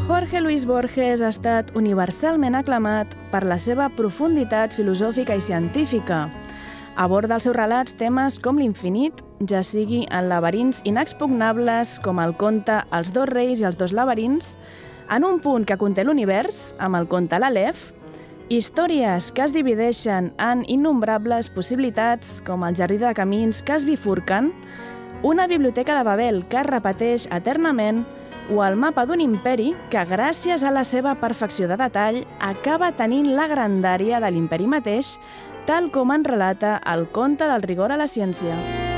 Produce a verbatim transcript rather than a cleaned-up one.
Jorge Luis Borges ha estat universalment aclamat per la seva profunditat filosòfica i científica. Aborda els seus relats temes com l'infinit, ja sigui en laberints inexpugnables com el conte Els dos reis i els dos laberints, en un punt que conté l'univers, amb el conte l'Aleph, històries que es divideixen en innombrables possibilitats com el jardí de camins que es bifurquen, una biblioteca de Babel que es repeteix eternament o el mapa d'un imperi que, gràcies a la seva perfecció de detall, acaba tenint la grandària de l'imperi mateix, tal com en relata el conte del rigor a la ciència.